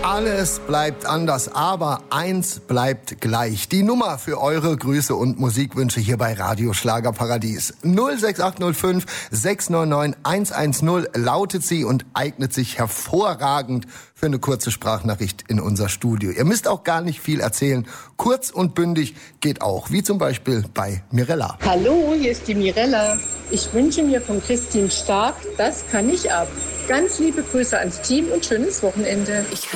Alles bleibt anders, aber eins bleibt gleich. Die Nummer für eure Grüße und Musikwünsche hier bei Radio Schlagerparadies. 06805 699 110 lautet sie und eignet sich hervorragend für eine kurze Sprachnachricht in unser Studio. Ihr müsst auch gar nicht viel erzählen. Kurz und bündig geht auch, wie zum Beispiel bei Mirella. Hallo, hier ist die Mirella. Ich wünsche mir von Christine Stark, das kann ich ab. Ganz liebe Grüße ans Team und schönes Wochenende.